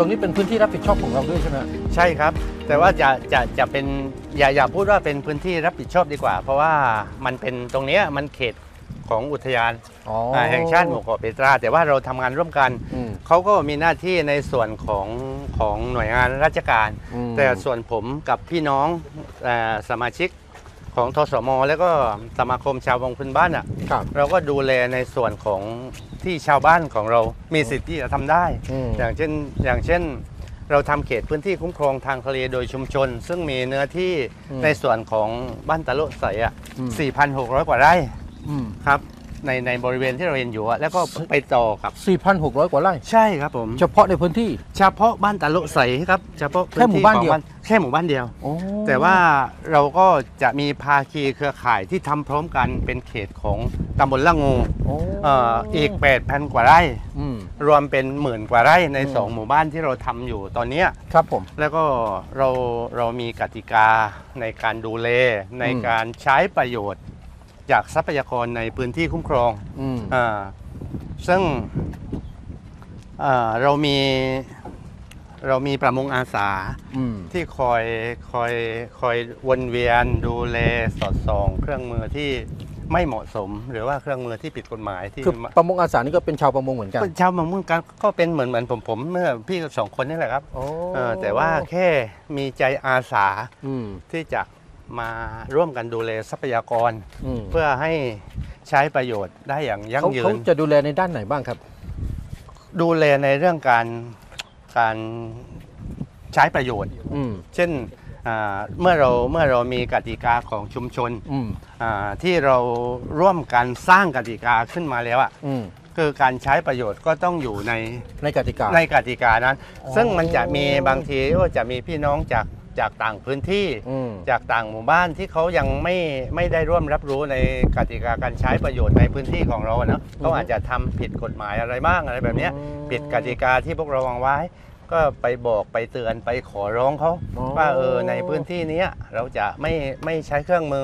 รงนี้เป็นพื้นที่รับผิดชอบของเราด้วยใช่ไหมใช่ครับแต่ว่าจะเป็นอย่าพูดว่าเป็นพื้นที่รับผิดชอบดีกว่าเพราะว่ามันเป็นตรงนี้มันเขตของอุทยานแห่งชาติหมู่เกาะเปตราแต่ว่าเราทำงานร่วมกันเขาก็มีหน้าที่ในส่วนของหน่วยงานราชการแต่ส่วนผมกับพี่น้องสมาชิกของทสมแล้วก็สมาคมชาววงพื้นบ้านอ่ะเราก็ดูแลในส่วนของที่ชาวบ้านของเรามีสิทธิ์ที่จะทำได้อย่างเช่นเราทำเขตพื้นที่คุ้มครองทางทะเลโดยชุมชนซึ่งมีเนื้อที่ในส่วนของบ้านตะลุใสอ่ะ 4,600 กว่าไร่ครับในบริเวณที่เราเห็นอยู่แล้วก็ไปต่อกับ 4,600 กว่าไร่ใช่ครับผมเฉพาะในพื้นที่เฉพาะบ้านตะลุใสครับเฉพาะแค่หมู่บ้านเดียวแค่หมู่บ้านเดียวแต่ว่าเราก็จะมีภาคีเครือข่ายที่ทำพร้อมกันเป็นเขตของตำบลละงูอีก 8,000 กว่าไร่รวมเป็น10,000 กว่าไร่ใน2หมู่บ้านที่เราทำอยู่ตอนนี้ครับผมแล้วก็เรามีกติกาในการดูแลในการใช้ประโยชน์จากทรัพยากรในพื้นที่คุ้มครองซึ่งเรามีประมงอาสาที่คอยวนเวียนดูแลสอดส่องเครื่องมือที่ไม่เหมาะสมหรือว่าเครื่องมือที่ผิดกฎหมายที่คือประมงอาสานี่ก็เป็นชาวประมงเหมือนกันชาวประมงกันก็เป็นเหมือนผมเมื่อพี่2 คนนี่แหละครับแต่ว่าแค่มีใจอาสาที่จะมาร่วมกันดูแลทรัพยากรเพื่อให้ใช้ประโยชน์ได้อย่างยั่งยืนเขาจะดูแลในด้านไหนบ้างครับดูแลในเรื่องการใช้ประโยชน์เช่นเมื่อเรามีกติกาของชุมชนที่เราร่วมกันสร้างกติกาขึ้นมาแล้วคือการใช้ประโยชน์ก็ต้องอยู่ในกติกานั้นซึ่งมันจะมีบางทีก็จะมีพี่น้องจากต่างพื้นที่จากต่างหมู่บ้านที่เขายังไม่ได้ร่วมรับรู้ในกติกาการใช้ประโยชน์ในพื้นที่ของเราเนาะเขาอาจจะทำผิดกฎหมายอะไรบ้างอะไรแบบนี้ผิดกติกาที่พวกเราวางไว้ก็ไปบอกไปเตือนไปขอร้องเขาว่าในพื้นที่นี้เราจะไม่ใช้เครื่องมือ